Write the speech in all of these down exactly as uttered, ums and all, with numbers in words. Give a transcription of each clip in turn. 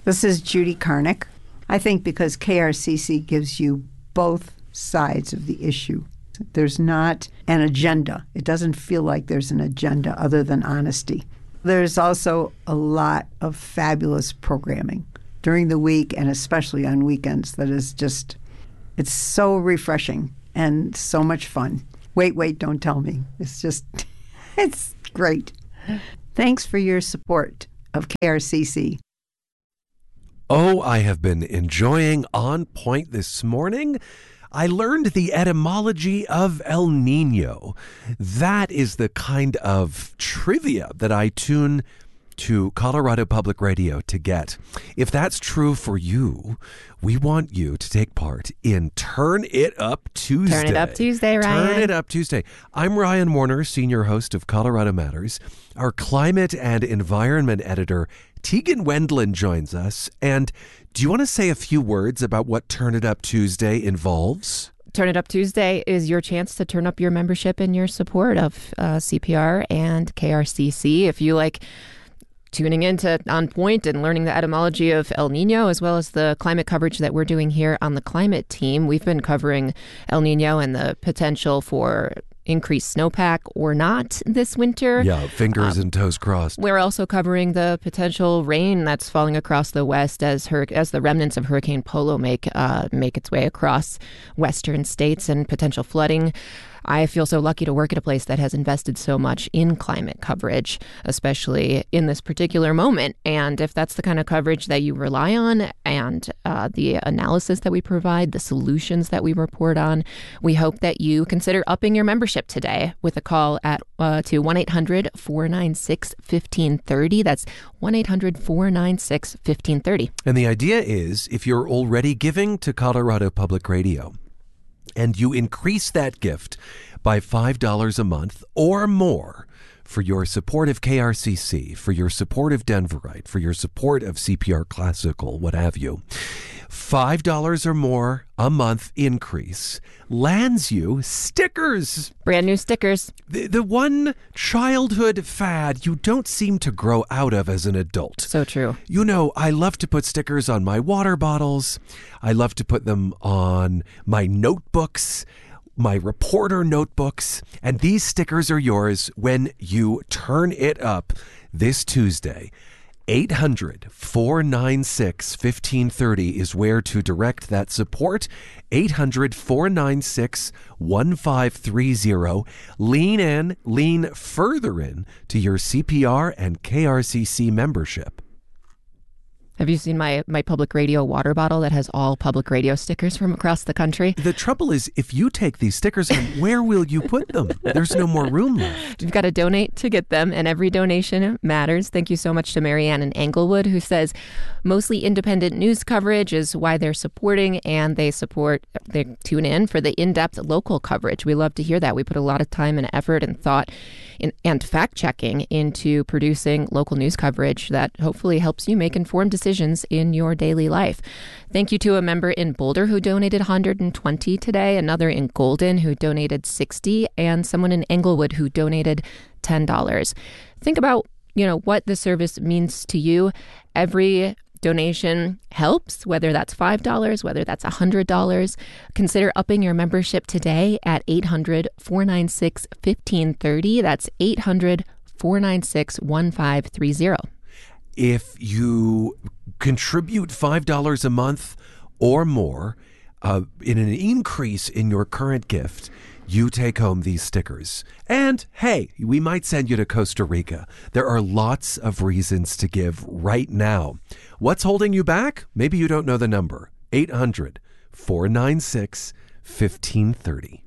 This is Judy Karnick. I think because K R C C gives you both sides of the issue. There's not an agenda. It doesn't feel like there's an agenda other than honesty. There's also a lot of fabulous programming during the week and especially on weekends that is just, it's so refreshing and so much fun. Wait, wait, don't tell me. It's just, it's great. Thanks for your support of K R C C. Oh, I have been enjoying On Point this morning. I learned the etymology of El Nino. That is the kind of trivia that I tune to Colorado Public Radio to get. If that's true for you, we want you to take part in Turn It Up Tuesday. Turn It Up Tuesday, Ryan. Turn It Up Tuesday. I'm Ryan Warner, senior host of Colorado Matters. Our climate and environment editor, Tegan Wendland, joins us. And do you want to say a few words about what Turn It Up Tuesday involves? Turn It Up Tuesday is your chance to turn up your membership and your support of uh, C P R and K R C C. If you like tuning into On Point and learning the etymology of El Nino, as well as the climate coverage that we're doing here on the climate team. We've been covering El Nino and the potential for increased snowpack or not this winter. Yeah, fingers um, and toes crossed. We're also covering the potential rain that's falling across the west as hur- as the remnants of Hurricane Polo make uh, make its way across western states and potential flooding. I feel so lucky to work at a place that has invested so much in climate coverage, especially in this particular moment. And if that's the kind of coverage that you rely on and uh, the analysis that we provide, the solutions that we report on, we hope that you consider upping your membership today with a call at uh, to one eight hundred four nine six one five three zero. That's one eight hundred four nine six one five three zero. And the idea is if you're already giving to Colorado Public Radio, and you increase that gift by five dollars a month or more for your support of K R C C, for your support of Denverite, for your support of C P R Classical, what have you, five dollars or more a month increase lands you stickers. Brand new stickers. The, the one childhood fad you don't seem to grow out of as an adult. So true. You know, I love to put stickers on my water bottles. I love to put them on my notebooks, my reporter notebooks. And these stickers are yours when you turn it up this Tuesday. eight hundred four nine six one five three zero is where to direct that support. eight hundred four nine six one five three zero. Lean in, lean further in to your C P R and K R C C membership. Have you seen my, my public radio water bottle that has all public radio stickers from across the country? The trouble is, if you take these stickers home, where will you put them? There's no more room left. You've got to donate to get them, and every donation matters. Thank you so much to Marianne in Englewood, who says mostly independent news coverage is why they're supporting, and they support, they tune in for the in-depth local coverage. We love to hear that. We put a lot of time and effort and thought in, and fact-checking into producing local news coverage that hopefully helps you make informed decisions in your daily life. Thank you to a member in Boulder who donated one hundred twenty today, another in Golden who donated sixty, and someone in Englewood who donated ten dollars. Think about, you know, what the service means to you. Every donation helps, whether that's five dollars, whether that's one hundred dollars. Consider upping your membership today at eight hundred four nine six one five three zero. That's eight hundred four nine six one five three zero. If you contribute five dollars a month or more uh, in an increase in your current gift, you take home these stickers. And hey, we might send you to Costa Rica. There are lots of reasons to give right now. What's holding you back? Maybe you don't know the number. eight hundred four nine six one five three zero.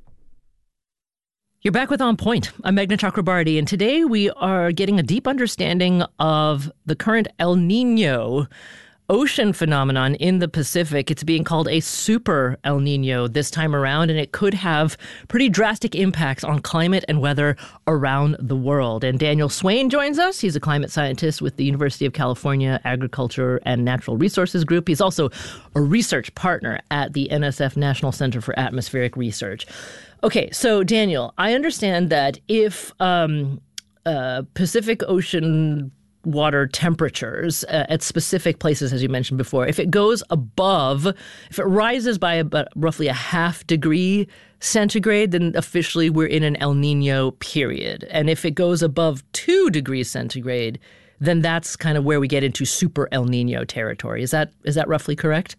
You're back with On Point. I'm Meghna Chakrabarty, and today we are getting a deep understanding of the current El Nino ocean phenomenon in the Pacific. It's being called a super El Nino this time around, and it could have pretty drastic impacts on climate and weather around the world. And Daniel Swain joins us. He's a climate scientist with the University of California Agriculture and Natural Resources Group. He's also a research partner at the N S F National Center for Atmospheric Research. Okay, so Daniel, I understand that if um, uh, Pacific Ocean water temperatures uh, at specific places, as you mentioned before, if it goes above, if it rises by about roughly a half degree centigrade, then officially we're in an El Nino period. And if it goes above two degrees centigrade, then that's kind of where we get into super El Nino territory. Is that is that roughly correct?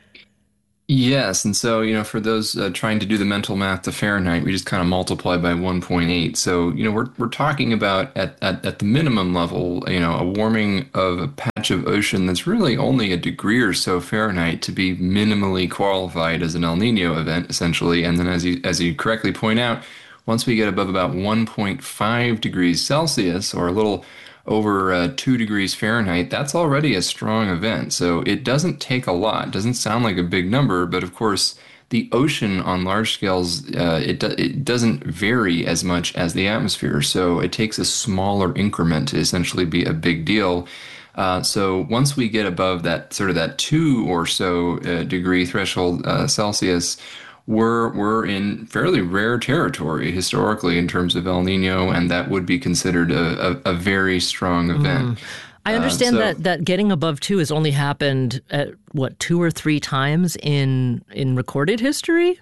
Yes, and so, you know, for those uh, trying to do the mental math to Fahrenheit, we just kind of multiply by one point eight. So, you know, we're we're talking about at, at, at the minimum level, you know, a warming of a patch of ocean that's really only a degree or so Fahrenheit to be minimally qualified as an El Nino event, essentially. And then as you as you correctly point out, once we get above about one point five degrees Celsius, or a little over uh, two degrees Fahrenheit, that's already a strong event. So it doesn't take a lot. It doesn't sound like a big number, but of course, the ocean on large scales, uh, it, do it doesn't vary as much as the atmosphere. So it takes a smaller increment to essentially be a big deal. Uh, so once we get above that sort of that two or so uh, degree threshold uh, Celsius, We're, we're in fairly rare territory historically in terms of El Nino, and that would be considered a, a, a very strong event. Mm. I understand uh, so, that, that getting above two has only happened at, what, two or three times in in recorded history?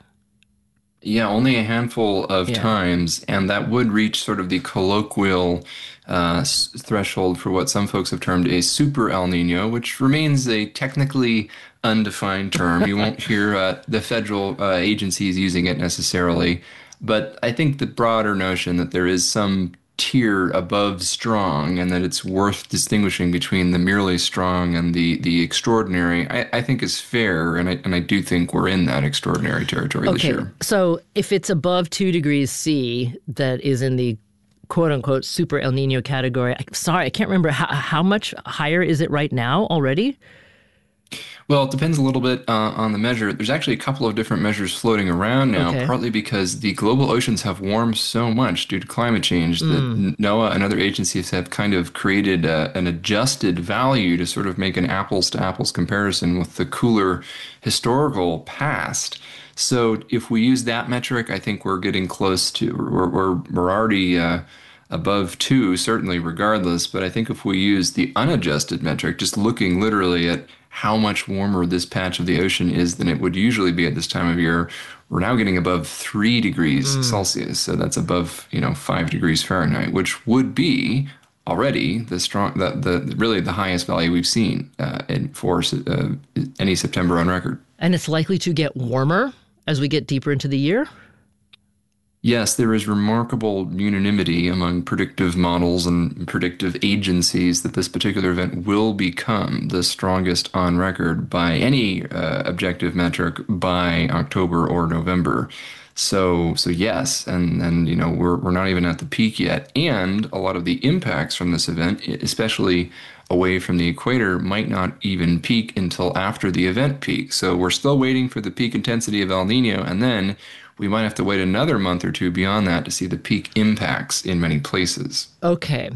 Yeah, only a handful of yeah. times, and that would reach sort of the colloquial uh, threshold for what some folks have termed a super El Nino, which remains a technically undefined term. You won't hear uh, the federal uh, agencies using it necessarily, but I think the broader notion that there is some tier above strong and that it's worth distinguishing between the merely strong and the the extraordinary, I, I think is fair, and I and I do think we're in that extraordinary territory okay. this year. So if it's above two degrees C, that is in the quote unquote super El Nino category. I'm sorry, I can't remember how how much higher is it right now already? Well, it depends a little bit uh, on the measure. There's actually a couple of different measures floating around now, okay. partly because the global oceans have warmed so much due to climate change mm. that NOAA and other agencies have kind of created a, an adjusted value to sort of make an apples-to-apples comparison with the cooler historical past. So if we use that metric, I think we're getting close to, we're, we're, we're already uh, above two, certainly regardless. But I think if we use the unadjusted metric, just looking literally at how much warmer this patch of the ocean is than it would usually be at this time of year, we're now getting above three degrees mm. Celsius. So that's above, you know, five degrees Fahrenheit, which would be already the strong, the, the really the highest value we've seen uh, in, for uh, any September on record. And it's likely to get warmer as we get deeper into the year? Yes, there is remarkable unanimity among predictive models and predictive agencies that this particular event will become the strongest on record by any uh, objective metric by October or November. So, so yes, and and you know we're we're not even at the peak yet, and a lot of the impacts from this event, especially away from the equator, might not even peak until after the event peak. So we're still waiting for the peak intensity of El Nino, and then we might have to wait another month or two beyond that to see the peak impacts in many places. Okay.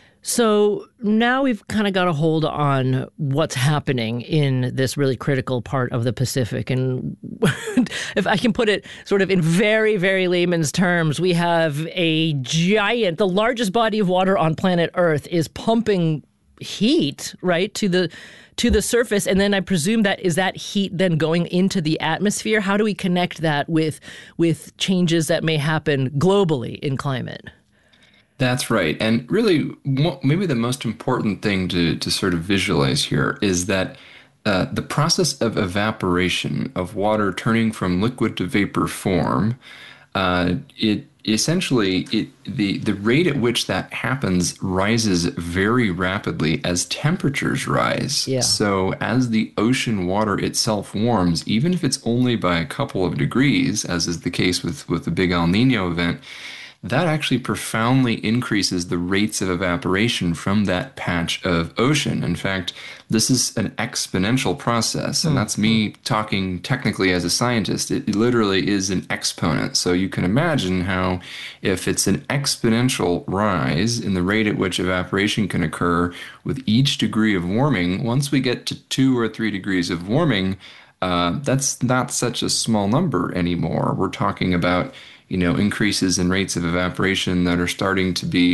So now we've kind of got a hold on what's happening in this really critical part of the Pacific. And if I can put it sort of in very, very layman's terms, we have a giant, the largest body of water on planet Earth is pumping heat, right, to the to the surface, and then I presume that is that heat then going into the atmosphere? How do we connect that with with changes that may happen globally in climate? That's right. And really, maybe the most important thing to, to sort of visualize here is that uh, the process of evaporation of water turning from liquid to vapor form, uh, it essentially it the the rate at which that happens rises very rapidly as temperatures rise. Yeah. So as the ocean water itself warms, even if it's only by a couple of degrees, as is the case with with the big El Nino event, that actually profoundly increases the rates of evaporation from that patch of ocean. In fact, this is an exponential process, and that's me talking technically as a scientist. It literally is an exponent. So you can imagine how if it's an exponential rise in the rate at which evaporation can occur with each degree of warming, once we get to two or three degrees of warming, uh, that's not such a small number anymore. We're talking about you know, increases in rates of evaporation that are starting to be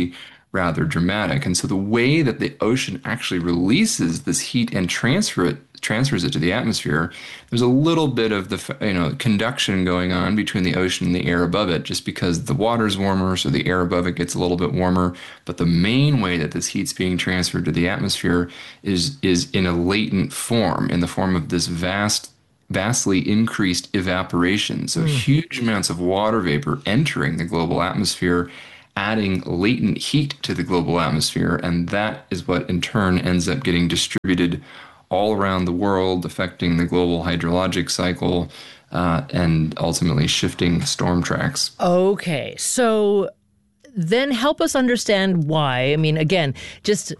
rather dramatic. And so the way that the ocean actually releases this heat and transfer it transfers it to the atmosphere, there's a little bit of the you know conduction going on between the ocean and the air above it, just because the water's warmer, so the air above it gets a little bit warmer. But the main way that this heat's being transferred to the atmosphere is is in a latent form, in the form of this vast vastly increased evaporation. So mm. huge amounts of water vapor entering the global atmosphere, adding latent heat to the global atmosphere, and that is what in turn ends up getting distributed all around the world, affecting the global hydrologic cycle, uh, and ultimately shifting storm tracks. Okay, so then help us understand why. I mean, again, just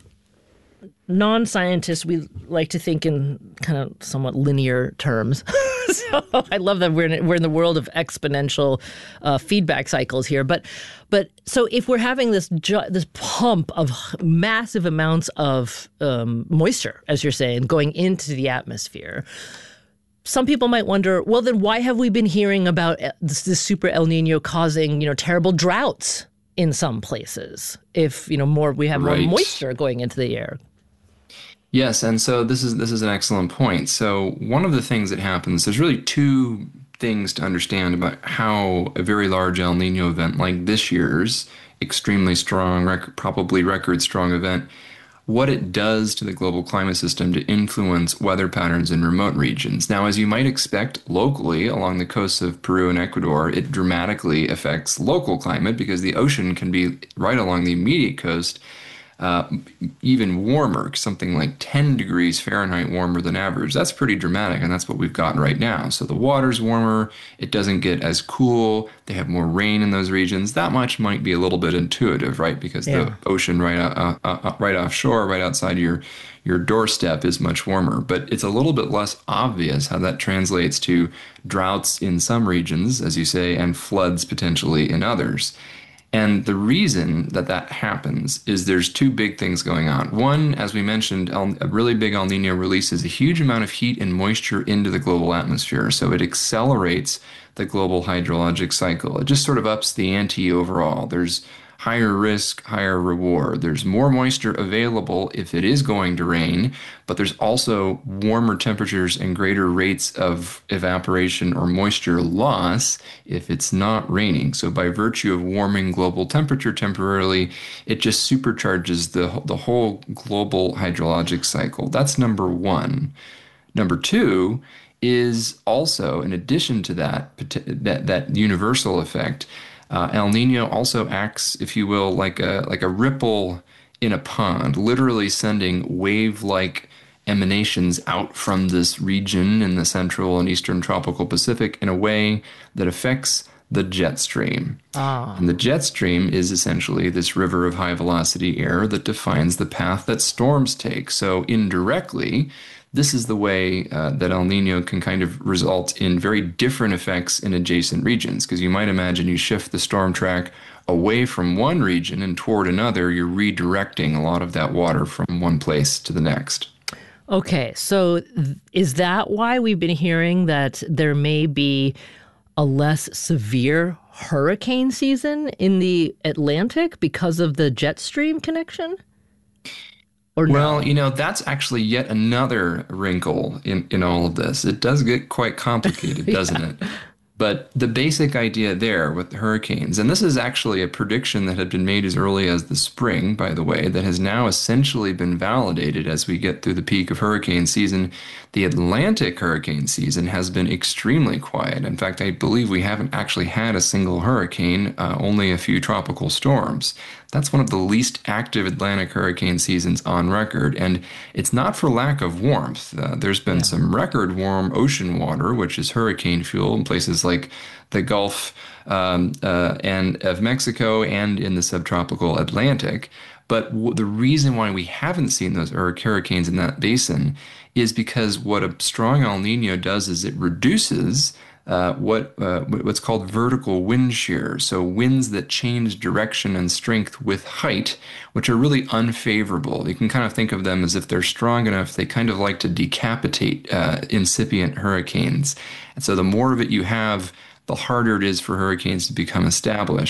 non-scientists, we like to think in kind of somewhat linear terms. So I love that we're in, we're in the world of exponential uh, feedback cycles here. But but so if we're having this ju- this pump of massive amounts of um, moisture, as you're saying, going into the atmosphere, some people might wonder, well, then why have we been hearing about this, this super El Nino causing, you know, terrible droughts in some places if, you know, more we have right. more moisture going into the air? Yes, and so this is this is an excellent point. So one of the things that happens, there's really two things to understand about how a very large El Nino event like this year's extremely strong, rec- probably record strong event, what it does to the global climate system to influence weather patterns in remote regions. Now, as you might expect, locally along the coasts of Peru and Ecuador, it dramatically affects local climate because the ocean can be right along the immediate coast, Uh, even warmer, something like ten degrees Fahrenheit warmer than average. That's pretty dramatic, and that's what we've got right now. So the water's warmer, it doesn't get as cool, they have more rain in those regions. That much might be a little bit intuitive, right? Because yeah. the ocean right uh, uh, uh, right offshore, right outside your your doorstep is much warmer. But it's a little bit less obvious how that translates to droughts in some regions, as you say, and floods potentially in others. And the reason that that happens is there's two big things going on. One, as we mentioned, El, a really big El Nino releases a huge amount of heat and moisture into the global atmosphere. So it accelerates the global hydrologic cycle. It just sort of ups the ante overall. There's higher risk, higher reward. There's more moisture available if it is going to rain, but there's also warmer temperatures and greater rates of evaporation or moisture loss if it's not raining. So by virtue of warming global temperature temporarily, it just supercharges the, the whole global hydrologic cycle. That's number one. Number two is also, in addition to that, that, that universal effect, Uh, El Nino also acts, if you will, like a like a ripple in a pond, literally sending wave-like emanations out from this region in the central and eastern tropical Pacific in a way that affects the jet stream. Ah. And the jet stream is essentially this river of high-velocity air that defines the path that storms take. So indirectly, this is the way uh, that El Nino can kind of result in very different effects in adjacent regions, because you might imagine you shift the storm track away from one region and toward another, you're redirecting a lot of that water from one place to the next. Okay, so th- is that why we've been hearing that there may be a less severe hurricane season in the Atlantic because of the jet stream connection? Or no? Well, you know, that's actually yet another wrinkle in, in all of this. It does get quite complicated, doesn't yeah. it? But the basic idea there with the hurricanes, and this is actually a prediction that had been made as early as the spring, by the way, that has now essentially been validated as we get through the peak of hurricane season. The Atlantic hurricane season has been extremely quiet. In fact, I believe we haven't actually had a single hurricane, uh, only a few tropical storms. That's one of the least active Atlantic hurricane seasons on record, and it's not for lack of warmth. Uh, there's been yeah. some record warm ocean water, which is hurricane fuel in places like the Gulf um, uh, and of Mexico and in the subtropical Atlantic. But w- the reason why we haven't seen those hurricanes in that basin is because what a strong El Nino does is it reduces Uh, what uh, what's called vertical wind shear, so winds that change direction and strength with height, which are really unfavorable. You can kind of think of them as if they're strong enough, they kind of like to decapitate uh, incipient hurricanes. And so the more of it you have, the harder it is for hurricanes to become established.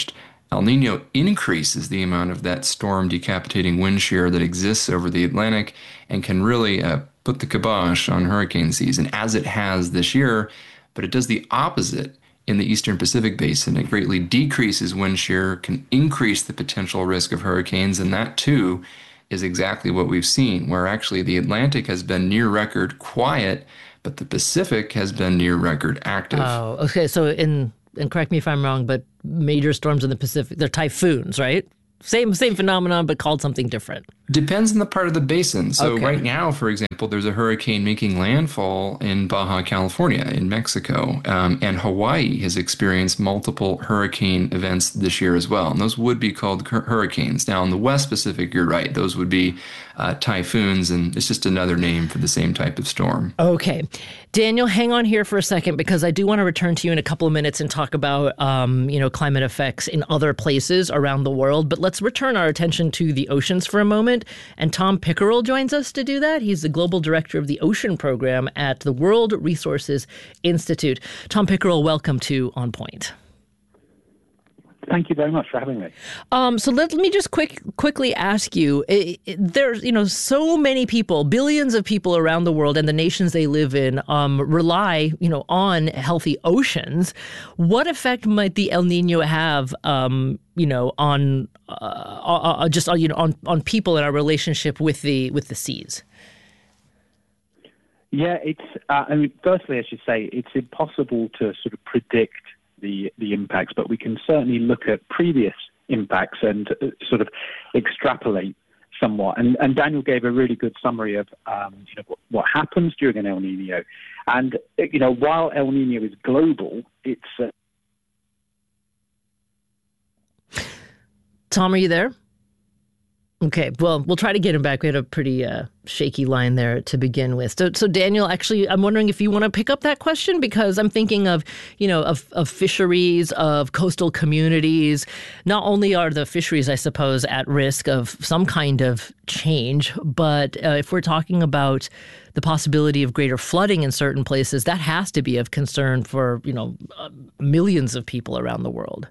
El Nino increases the amount of that storm decapitating wind shear that exists over the Atlantic and can really uh, put the kibosh on hurricane season, as it has this year. But it does the opposite in the Eastern Pacific Basin. It greatly decreases wind shear, can increase the potential risk of hurricanes, and that too is exactly what we've seen, where actually the Atlantic has been near record quiet, but the Pacific has been near record active. Oh, okay. So in, and correct me if I'm wrong, but major storms in the Pacific, they're typhoons, right? Same same phenomenon, but called something different. Depends on the part of the basin. So Okay. right now, for example, there's a hurricane making landfall in Baja California in Mexico. Um, and Hawaii has experienced multiple hurricane events this year as well. And those would be called hur- hurricanes. Now, in the West Pacific, you're right. Those would be uh, typhoons, and it's just another name for the same type of storm. Okay. Daniel, hang on here for a second, because I do want to return to you in a couple of minutes and talk about, um, you know, climate effects in other places around the world. But let's return our attention to the oceans for a moment. And Tom Pickerel joins us to do that. He's the global director of the Ocean Program at the World Resources Institute. Tom Pickerel, welcome to On Point. Thank you very much for having me. Um, so let, let me just quick quickly ask you, it, it, there's, you know, so many people, billions of people around the world and the nations they live in um, rely, you know, on healthy oceans. What effect might the El Nino have, um, you know, on uh, uh, just, uh, you know, on, on people and our relationship with the with the seas? Yeah, it's, uh, I mean, firstly, I should say it's impossible to sort of predict the the impacts, but we can certainly look at previous impacts and uh, sort of extrapolate somewhat. And, and Daniel gave a really good summary of um, you know what, what happens during an El Nino. And you know, while El Nino is global, it's uh... Tom, are you there? Okay, well, we'll try to get him back. We had a pretty uh, shaky line there to begin with. So, so Daniel, actually, I'm wondering if you want to pick up that question, because I'm thinking of, you know, of, of fisheries, of coastal communities. Not only are the fisheries, I suppose, at risk of some kind of change, but uh, if we're talking about the possibility of greater flooding in certain places, that has to be of concern for, you know, uh, millions of people around the world.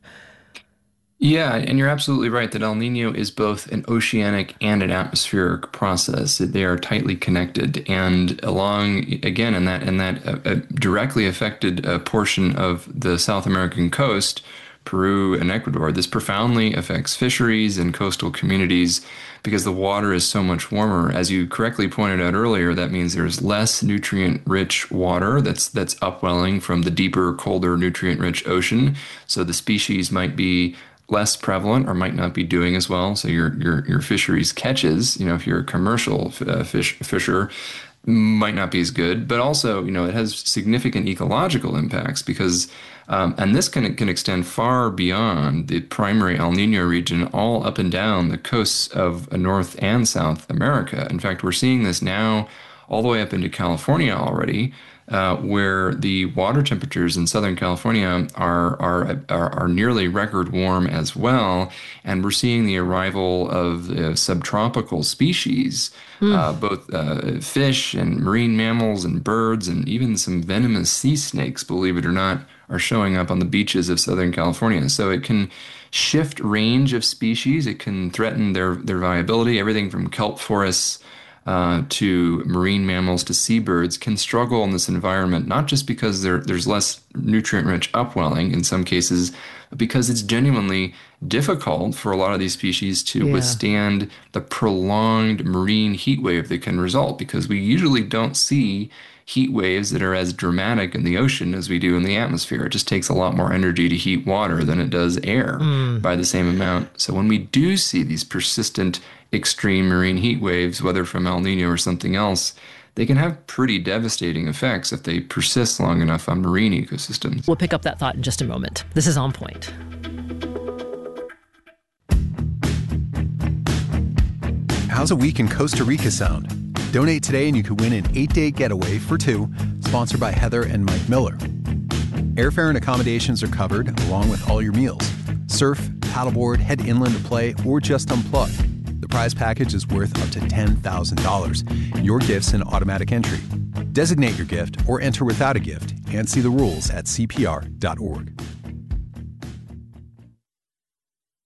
Yeah, and you're absolutely right that El Nino is both an oceanic and an atmospheric process. They are tightly connected, and along again in that in that uh, uh, directly affected uh, portion of the South American coast, Peru and Ecuador, this profoundly affects fisheries and coastal communities because the water is so much warmer. As you correctly pointed out earlier, that means there's less nutrient-rich water that's that's upwelling from the deeper, colder, nutrient-rich ocean. So the species might be less prevalent or might not be doing as well. So your your your fisheries catches, you know, if you're a commercial uh, fish fisher, might not be as good. But also, you know, it has significant ecological impacts because, um, and this can can extend far beyond the primary El Nino region, all up and down the coasts of North and South America. In fact, we're seeing this now all the way up into California already. Uh, where the water temperatures in Southern California are, are are are nearly record warm as well, and we're seeing the arrival of uh, subtropical species, mm. uh, both uh, fish and marine mammals and birds, and even some venomous sea snakes, believe it or not, are showing up on the beaches of Southern California. So it can shift range of species. It can threaten their their viability. Everything from kelp forests Uh, to marine mammals to seabirds can struggle in this environment, not just because there, there's less nutrient-rich upwelling in some cases, but because it's genuinely difficult for a lot of these species to yeah. withstand the prolonged marine heat wave that can result, because we usually don't see heat waves that are as dramatic in the ocean as we do in the atmosphere. It just takes a lot more energy to heat water than it does air mm. by the same amount. So when we do see these persistent extreme marine heat waves, whether from El Nino or something else, they can have pretty devastating effects if they persist long enough on marine ecosystems. We'll pick up that thought in just a moment. This is On Point. How's a week in Costa Rica sound? Donate today and you could win an eight-day getaway for two, sponsored by Heather and Mike Miller. Airfare and accommodations are covered, along with all your meals. Surf, paddleboard, head inland to play, or just unplug. The prize package is worth up to ten thousand dollars. Your gift's an automatic entry. Designate your gift or enter without a gift and see the rules at C P R dot org.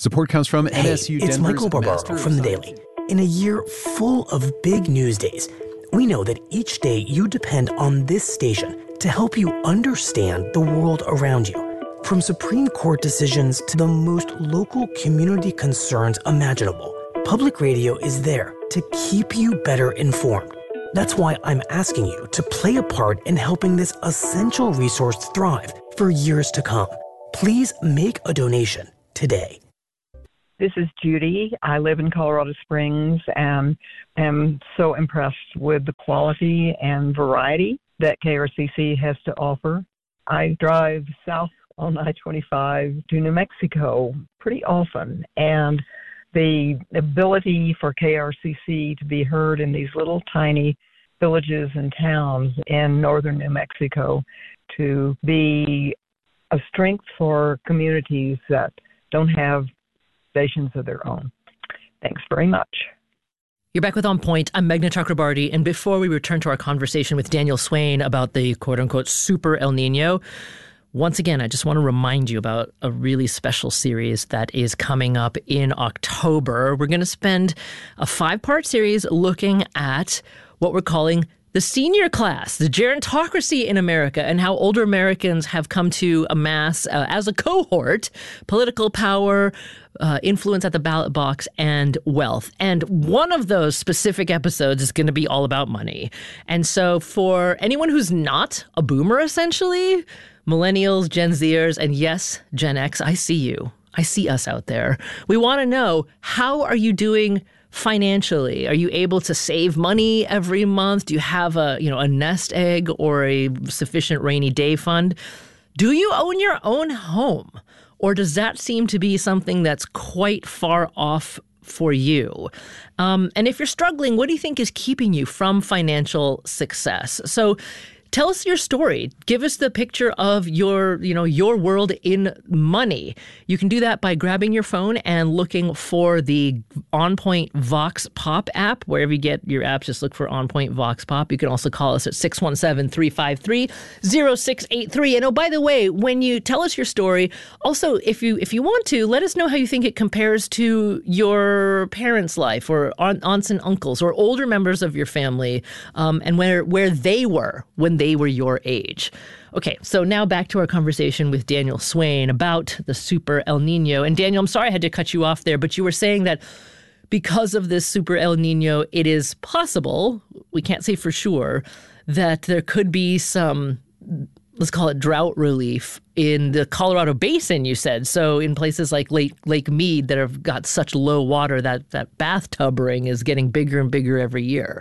Support comes from Hey, M S U it's Denver's Michael Barbaro Master of from The Science. Daily. In a year full of big news days, we know that each day you depend on this station to help you understand the world around you. From Supreme Court decisions to the most local community concerns imaginable, public radio is there to keep you better informed. That's why I'm asking you to play a part in helping this essential resource thrive for years to come. Please make a donation today. This is Judy. I live in Colorado Springs and am so impressed with the quality and variety that K R C C has to offer. I drive south on I twenty-five to New Mexico pretty often, and the ability for K R C C to be heard in these little tiny villages and towns in northern New Mexico to be a strength for communities that don't have stations of their own. Thanks very much. You're back with On Point. I'm Meghna Chakrabarty. And before we return to our conversation with Daniel Swain about the quote-unquote super El Nino, once again, I just want to remind you about a really special series that is coming up in October. We're going to spend a five-part series looking at what we're calling the senior class, the gerontocracy in America, and how older Americans have come to amass, uh, as a cohort, political power, uh, influence at the ballot box, and wealth. And one of those specific episodes is going to be all about money. And so for anyone who's not a boomer, essentially, millennials, Gen Zers, and yes, Gen X, I see you. I see us out there. We want to know, how are you doing financially? Are you able to save money every month? Do you have a, you know, a nest egg or a sufficient rainy day fund? Do you own your own home? Or does that seem to be something that's quite far off for you? Um, and if you're struggling, what do you think is keeping you from financial success? So tell us your story. Give us the picture of your, you know, your world in money. You can do that by grabbing your phone and looking for the On Point Vox Pop app. Wherever you get your apps, just look for On Point Vox Pop. You can also call us at six one seven, three five three, zero six eight three. And oh, by the way, when you tell us your story, also, if you if you want to, let us know how you think it compares to your parents' life or aunts and uncles or older members of your family, um, and where where they were when they were your age. Okay, so now back to our conversation with Daniel Swain about the super El Nino. And Daniel, I'm sorry I had to cut you off there, but you were saying that because of this super El Nino, it is possible, we can't say for sure, that there could be some, let's call it drought relief in the Colorado Basin, you said. So in places like Lake Lake Mead that have got such low water that that bathtub ring is getting bigger and bigger every year.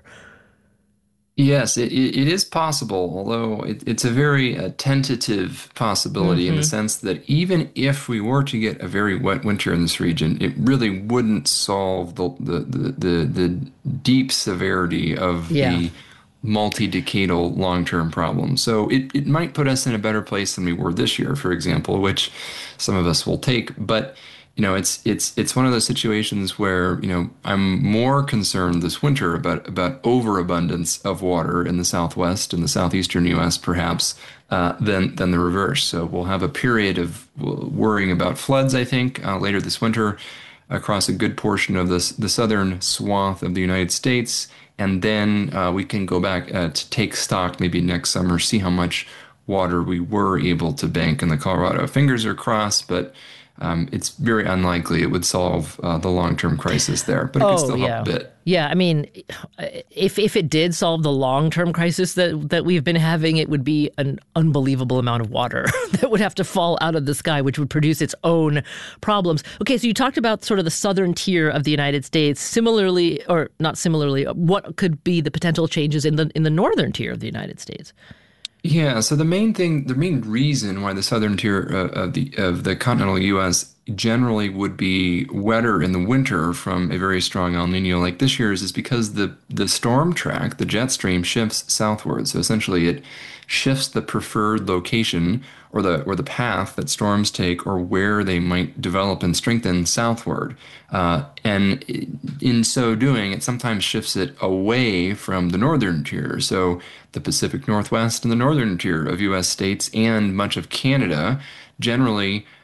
Yes, it, it is possible, although it, it's a very uh, tentative possibility mm-hmm. in the sense that even if we were to get a very wet winter in this region, it really wouldn't solve the the, the, the, the deep severity of yeah. the multi-decadal long-term problem. So it, it might put us in a better place than we were this year, for example, which some of us will take. But you know, it's it's it's one of those situations where, you know, I'm more concerned this winter about about overabundance of water in the Southwest and the southeastern U S perhaps uh, than than the reverse. So we'll have a period of worrying about floods, I think, uh, later this winter across a good portion of this the southern swath of the United States, and then uh, we can go back uh, to take stock maybe next summer, see how much water we were able to bank in the Colorado. Fingers are crossed, but Um, it's very unlikely it would solve uh, the long-term crisis there, but it oh, can still yeah. help a bit. Yeah, I mean, if if it did solve the long-term crisis that, that we've been having, it would be an unbelievable amount of water that would have to fall out of the sky, which would produce its own problems. Okay, so you talked about sort of the southern tier of the United States. Similarly, or not similarly, what could be the potential changes in the in the northern tier of the United States? Yeah, so the main thing, the main reason why the southern tier uh, of the of the continental U S generally would be wetter in the winter from a very strong El Nino like this year's is because the the storm track, the jet stream, shifts southward. So essentially, it shifts the preferred location or the or the path that storms take or where they might develop and strengthen southward. Uh, and in so doing, it sometimes shifts it away from the northern tier. So the Pacific Northwest and the northern tier of U S states and much of Canada generally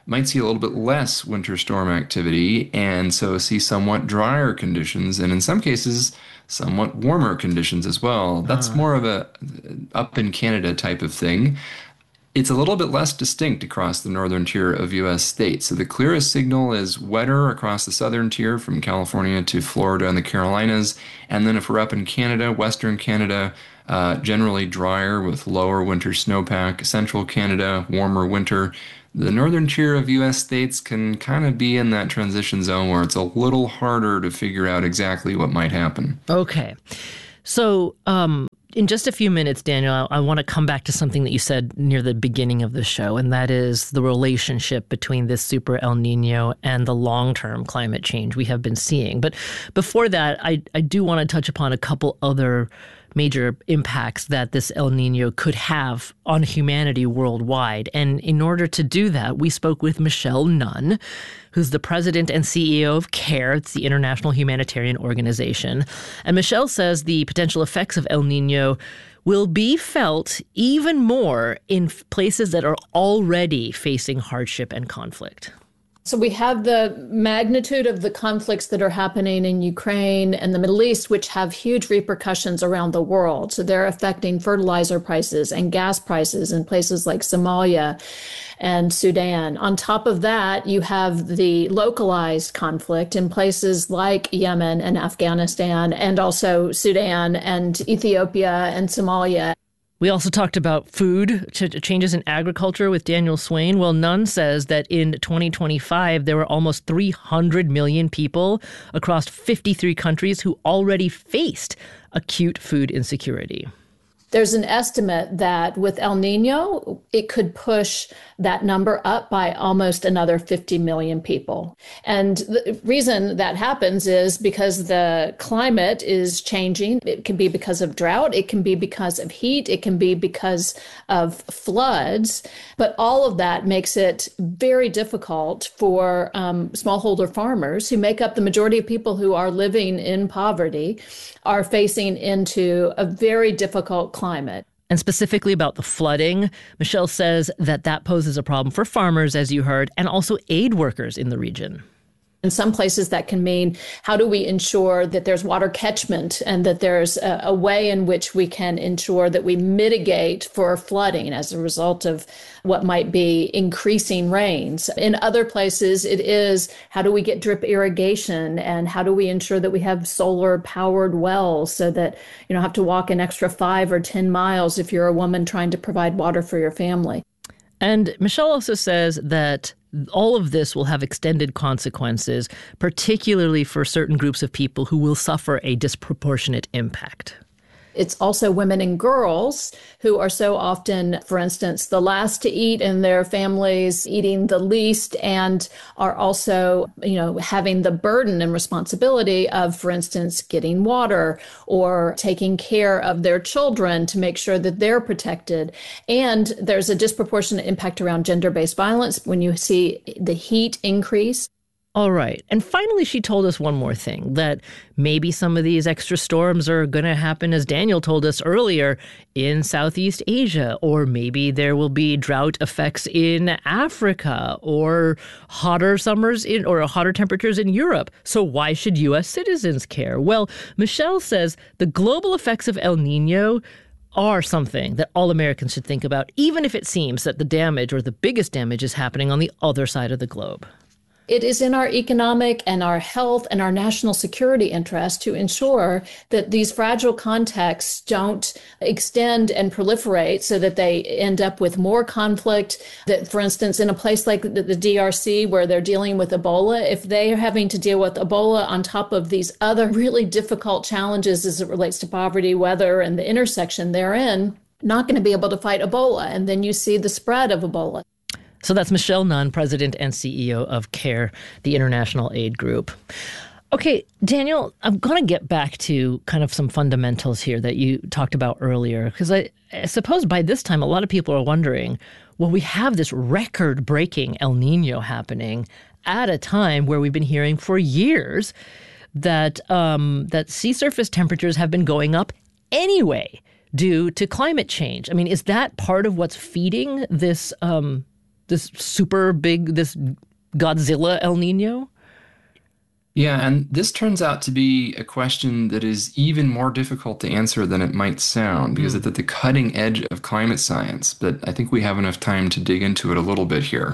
might see a little bit less winter storm activity, and so see somewhat drier conditions, and in some cases, somewhat warmer conditions as well. That's more of a up in Canada type of thing. It's a little bit less distinct across the northern tier of U S states. So the clearest signal is wetter across the southern tier from California to Florida and the Carolinas. And then if we're up in Canada, western Canada, uh, generally drier with lower winter snowpack. Central Canada, warmer winter. The northern tier of U S states can kind of be in that transition zone where it's a little harder to figure out exactly what might happen. Okay. So, um, in just a few minutes, Daniel, I, I want to come back to something that you said near the beginning of the show, and that is the relationship between this super El Nino and the long-term climate change we have been seeing. But before that, I, I do want to touch upon a couple other major impacts that this El Nino could have on humanity worldwide. And in order to do that, we spoke with Michelle Nunn, who's the president and C E O of CARE. It's the International Humanitarian Organization. And Michelle says the potential effects of El Nino will be felt even more in places that are already facing hardship and conflict. So we have the magnitude of the conflicts that are happening in Ukraine and the Middle East, which have huge repercussions around the world. So they're affecting fertilizer prices and gas prices in places like Somalia and Sudan. On top of that, you have the localized conflict in places like Yemen and Afghanistan, and also Sudan and Ethiopia and Somalia. We also talked about food ch- changes in agriculture with Daniel Swain. Well, Nunn says that in twenty twenty-five, there were almost three hundred million people across fifty-three countries who already faced acute food insecurity. There's an estimate that with El Nino, it could push that number up by almost another fifty million people. And the reason that happens is because the climate is changing. It can be because of drought. It can be because of heat. It can be because of floods. But all of that makes it very difficult for um, smallholder farmers who make up the majority of people who are living in poverty, are facing into a very difficult climate. And specifically about the flooding, Michelle says that that poses a problem for farmers, as you heard, and also aid workers in the region. In some places that can mean, how do we ensure that there's water catchment and that there's a, a way in which we can ensure that we mitigate for flooding as a result of what might be increasing rains. In other places, it is, how do we get drip irrigation and how do we ensure that we have solar powered wells so that you don't have to walk an extra five or ten miles if you're a woman trying to provide water for your family. And Michelle also says that all of this will have extended consequences, particularly for certain groups of people who will suffer a disproportionate impact. It's also women and girls who are so often, for instance, the last to eat in their families, eating the least, and are also, you know, having the burden and responsibility of, for instance, getting water or taking care of their children to make sure that they're protected. And there's a disproportionate impact around gender-based violence when you see the heat increase. All right. And finally, she told us one more thing, that maybe some of these extra storms are going to happen, as Daniel told us earlier, in Southeast Asia, or maybe there will be drought effects in Africa, or hotter summers in, or hotter temperatures in Europe. So why should U S citizens care? Well, Michelle says the global effects of El Nino are something that all Americans should think about, even if it seems that the damage or the biggest damage is happening on the other side of the globe. It is in our economic and our health and our national security interest to ensure that these fragile contexts don't extend and proliferate so that they end up with more conflict. That, for instance, in a place like the, the D R C where they're dealing with Ebola, if they are having to deal with Ebola on top of these other really difficult challenges as it relates to poverty, weather, and the intersection therein, not going to be able to fight Ebola. And then you see the spread of Ebola. So that's Michelle Nunn, president and C E O of CARE, the international aid group. Okay, Daniel, I'm going to get back to kind of some fundamentals here that you talked about earlier, because I, I suppose by this time a lot of people are wondering, well, we have this record-breaking El Nino happening at a time where we've been hearing for years that um, that sea surface temperatures have been going up anyway due to climate change. I mean, is that part of what's feeding this um this super big, this Godzilla El Nino? Yeah, and this turns out to be a question that is even more difficult to answer than it might sound, because mm. it's at the cutting edge of climate science. But I think we have enough time to dig into it a little bit here.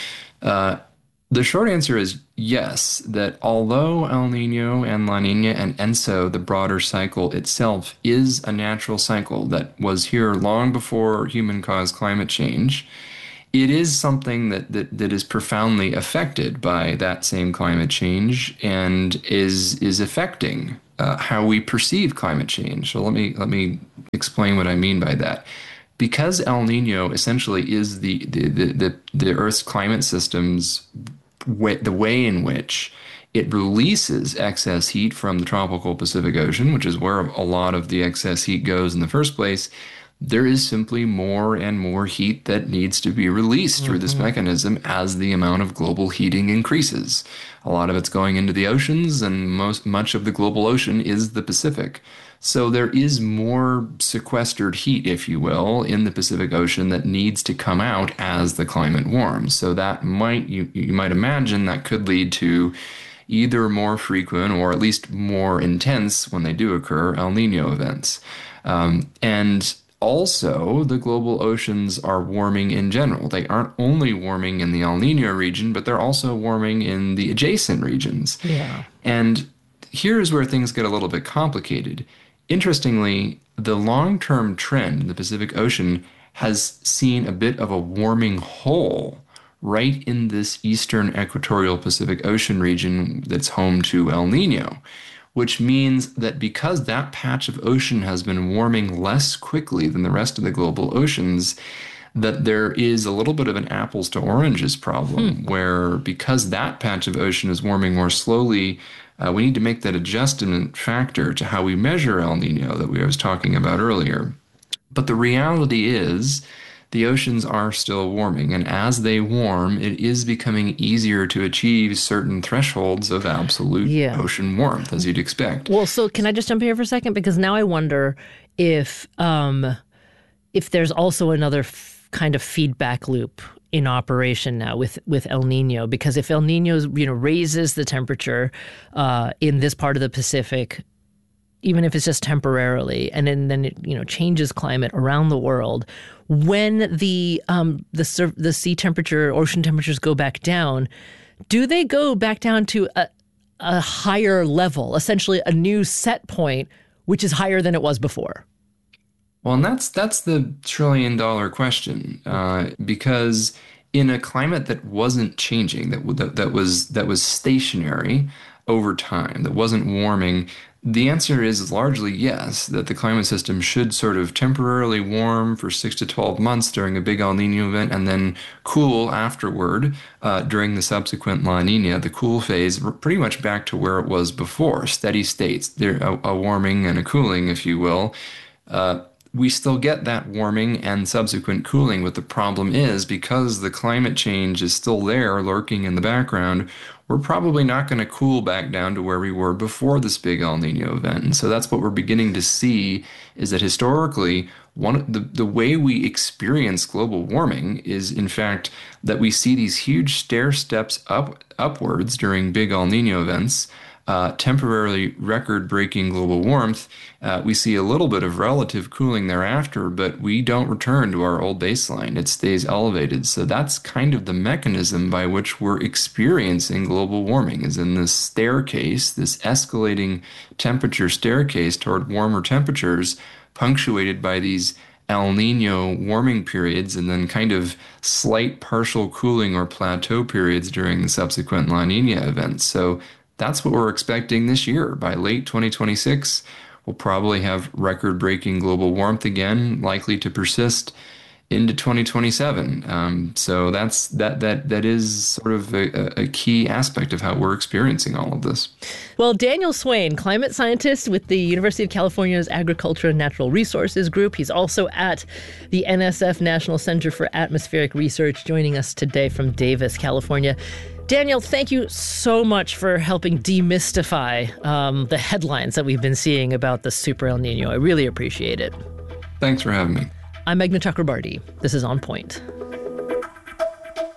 Uh, the short answer is yes, that although El Nino and La Nina and ENSO, the broader cycle itself, is a natural cycle that was here long before human-caused climate change, it is something that, that, that is profoundly affected by that same climate change and is is affecting uh, how we perceive climate change. So let me let me explain what I mean by that. Because El Nino essentially is the the the, the, the Earth's climate system's way, the way in which it releases excess heat from the tropical Pacific Ocean, which is where a lot of the excess heat goes in the first place. There is simply more and more heat that needs to be released mm-hmm. through this mechanism as the amount of global heating increases. A lot of it's going into the oceans, and most much of the global ocean is the Pacific. So there is more sequestered heat, if you will, in the Pacific Ocean that needs to come out as the climate warms. So that might, you, you might imagine, that could lead to either more frequent or at least more intense, when they do occur, El Nino events. Um, and Also, the global oceans are warming in general. They aren't only warming in the El Nino region, but they're also warming in the adjacent regions. Yeah. And here's where things get a little bit complicated. Interestingly, the long-term trend in the Pacific Ocean has seen a bit of a warming hole right in this eastern equatorial Pacific Ocean region that's home to El Nino, which means that because that patch of ocean has been warming less quickly than the rest of the global oceans, that there is a little bit of an apples to oranges problem, hmm. where because that patch of ocean is warming more slowly, uh, we need to make that adjustment factor to how we measure El Nino that we was talking about earlier. But the reality is the oceans are still warming, and as they warm, it is becoming easier to achieve certain thresholds of absolute yeah. ocean warmth, as you'd expect. Well, so can I just jump here for a second? Because now I wonder if um, if there's also another f- kind of feedback loop in operation now with, with El Nino, because if El Nino, you know, raises the temperature uh, in this part of the Pacific, even if it's just temporarily, and then, then it, you know, changes climate around the world, when the um, the sur- the sea temperature, ocean temperatures go back down, do they go back down to a, a higher level, essentially a new set point, which is higher than it was before? Well, and that's that's the trillion dollar question, uh, because in a climate that wasn't changing, that, that that was that was stationary over time, that wasn't warming, the answer is largely yes, that the climate system should sort of temporarily warm for six to twelve months during a big El Nino event and then cool afterward uh, during the subsequent La Nina, the cool phase, pretty much back to where it was before, steady states, there a, a warming and a cooling, if you will. Uh, we still get that warming and subsequent cooling, but the problem is because the climate change is still there lurking in the background, we're probably not going to cool back down to where we were before this big El Nino event. And so that's what we're beginning to see, is that historically, one the, the way we experience global warming is, in fact, that we see these huge stair steps up upwards during big El Nino events, uh, temporarily record-breaking global warmth. Uh, we see a little bit of relative cooling thereafter, but we don't return to our old baseline. It stays elevated. So that's kind of the mechanism by which we're experiencing global warming, is in this staircase, this escalating temperature staircase toward warmer temperatures, punctuated by these El Nino warming periods and then kind of slight partial cooling or plateau periods during the subsequent La Nina events. So that's what we're expecting this year. By late twenty twenty-six, we'll probably have record-breaking global warmth again, likely to persist into twenty twenty-seven. Um, so that's that that that is sort of a, a key aspect of how we're experiencing all of this. Well, Daniel Swain, climate scientist with the University of California's Agriculture and Natural Resources Group. He's also at the N S F National Center for Atmospheric Research, joining us today from Davis, California. Daniel, thank you so much for helping demystify um, the headlines that we've been seeing about the Super El Nino. I really appreciate it. Thanks for having me. I'm Meghna Chakrabarti. This is On Point.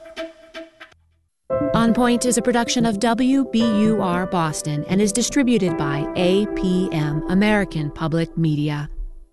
On Point is a production of W B U R Boston and is distributed by A P M, American Public Media.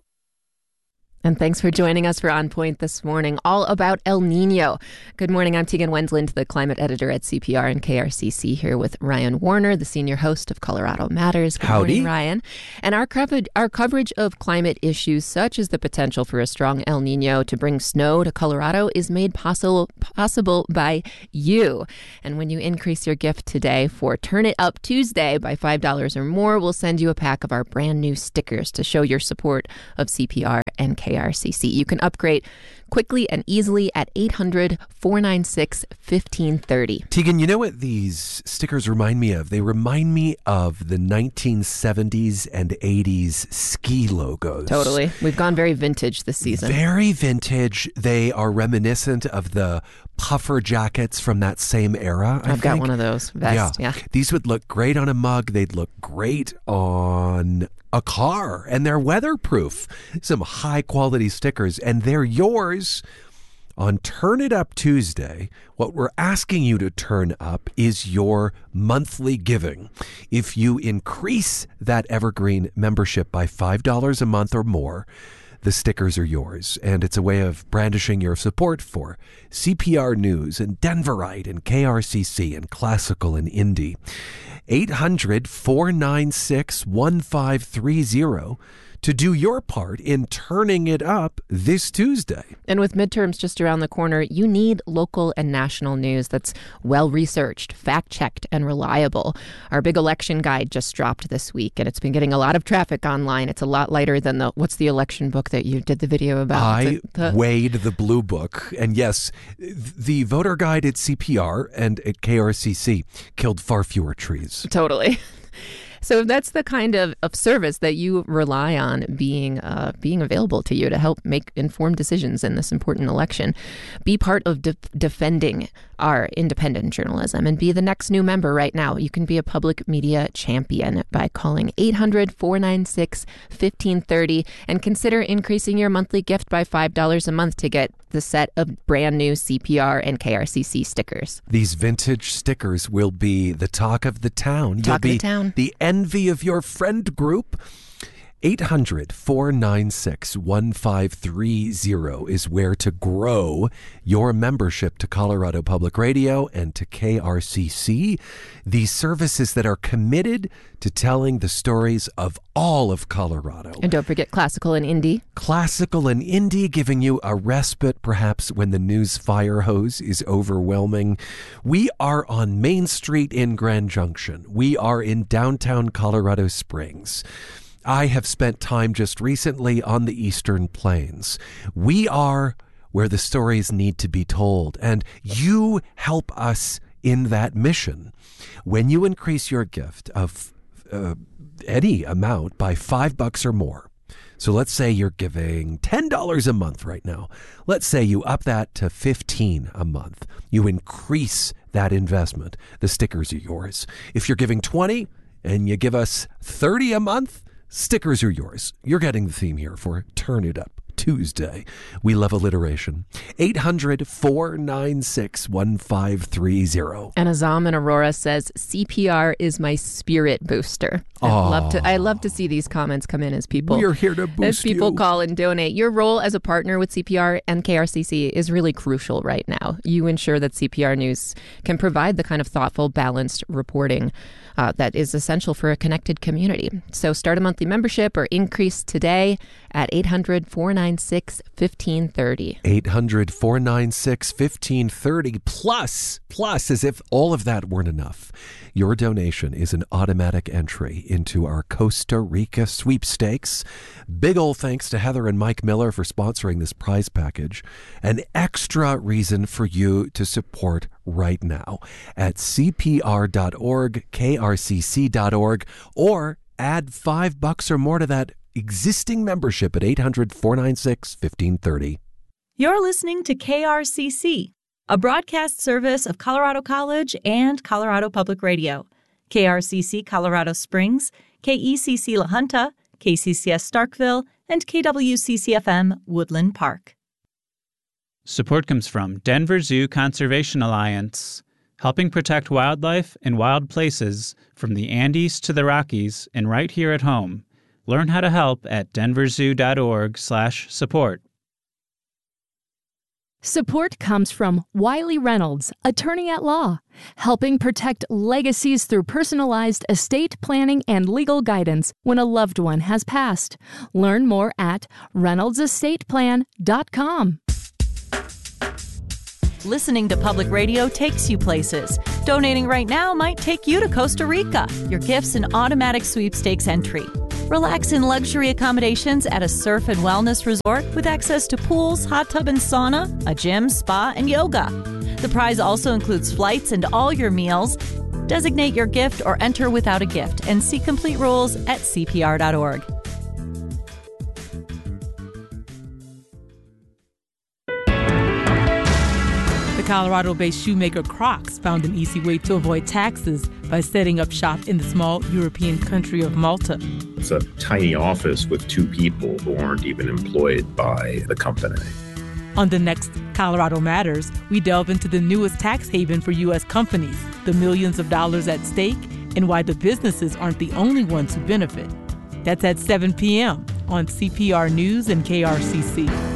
And thanks for joining us for On Point this morning, all about El Nino. Good morning. I'm Tegan Wendland, the climate editor at C P R and K R C C, here with Ryan Warner, the senior host of Colorado Matters. Good Howdy. morning, Ryan. And our coverage, our coverage of climate issues, such as the potential for a strong El Nino to bring snow to Colorado, is made possible possible by you. And when you increase your gift today for Turn It Up Tuesday by five dollars or more, we'll send you a pack of our brand new stickers to show your support of C P R and K R C C. You can upgrade quickly and easily at eight hundred, four nine six, one five three zero. Tegan, you know what these stickers remind me of? They remind me of the nineteen seventies and eighties ski logos. Totally. We've gone very vintage this season. Very vintage. They are reminiscent of the puffer jackets from that same era. I I've got think. one of those. Vest, yeah. yeah. These would look great on a mug. They'd look great on a car, and they're weatherproof. Some high quality stickers, and they're yours on Turn It Up Tuesday. What we're asking you to turn up is your monthly giving. If you increase that Evergreen membership by five dollars a month or more, the stickers are yours, and it's a way of brandishing your support for C P R News and Denverite and K R C C and Classical and Indie. eight hundred, four nine six, one five three zero to do your part in turning it up this Tuesday. And with midterms just around the corner, you need local and national news that's well-researched, fact-checked, and reliable. Our big election guide just dropped this week, and it's been getting a lot of traffic online. It's a lot lighter than the, what's the election book that you did the video about? I the, the... weighed the blue book, and yes, the voter guide at C P R and at K R C C killed far fewer trees. Totally. So that's the kind of, of service that you rely on being uh, being available to you to help make informed decisions in this important election. Be part of de- defending our independent journalism and be the next new member right now. You can be a public media champion by calling eight hundred, four nine six, one five three zero and consider increasing your monthly gift by five dollars a month to get the set of brand new C P R and K R C C stickers. These vintage stickers will be the talk of the town. Talk You'll of be the town. The envy of your friend group. eight hundred, four nine six, one five three zero is where to grow your membership to Colorado Public Radio and to K R C C, these services that are committed to telling the stories of all of Colorado. And don't forget Classical and Indie. Classical and Indie, giving you a respite perhaps when the news fire hose is overwhelming. We are on Main Street in Grand Junction. We are in downtown Colorado Springs. I have spent time just recently on the Eastern Plains. We are where the stories need to be told, and you help us in that mission. When you increase your gift of uh, any amount by five bucks or more, so let's say you're giving ten dollars a month right now. Let's say you up that to fifteen dollars a month. You increase that investment. The stickers are yours. If you're giving twenty dollars and you give us thirty dollars a month, stickers are yours. You're getting the theme here for Turn It Up Tuesday. We love alliteration. eight hundred, four nine six, one five three zero. And Azam in Aurora says, C P R is my spirit booster. I love to I love to see these comments come in as people We're here to boost as people you. call and donate. Your role as a partner with C P R and K R C C is really crucial right now. You ensure that C P R News can provide the kind of thoughtful, balanced reporting Uh, that is essential for a connected community. So start a monthly membership or increase today at eight hundred, four nine six, one five three zero. eight hundred, four nine six, one five three zero. Plus, plus, as if all of that weren't enough, your donation is an automatic entry into our Costa Rica sweepstakes. Big ol' thanks to Heather and Mike Miller for sponsoring this prize package. An extra reason for you to support right now at C P R dot org, K R C C dot org, or add five bucks or more to that existing membership at eight hundred, four nine six, one five three zero. You're listening to K R C C, a broadcast service of Colorado College and Colorado Public Radio. K R C C Colorado Springs, K E C C La Junta, K C C S Starkville, and K W C C F M Woodland Park. Support comes from Denver Zoo Conservation Alliance, helping protect wildlife and wild places from the Andes to the Rockies and right here at home. Learn how to help at denverzoo.org slash support. Support comes from Wiley Reynolds, attorney at law, helping protect legacies through personalized estate planning and legal guidance when a loved one has passed. Learn more at reynolds estate plan dot com. Listening to public radio takes you places. Donating right now might take you to Costa Rica. Your gift's an automatic sweepstakes entry. Relax in luxury accommodations at a surf and wellness resort with access to pools, hot tub and sauna, a gym, spa, and yoga. The prize also includes flights and all your meals. Designate your gift or enter without a gift and see complete rules at C P R dot org. The Colorado-based shoemaker Crocs found an easy way to avoid taxes by setting up shop in the small European country of Malta. It's a tiny office with two people who aren't even employed by the company. On the next Colorado Matters, we delve into the newest tax haven for U S companies, the millions of dollars at stake, and why the businesses aren't the only ones who benefit. That's at seven p.m. on C P R News and K R C C.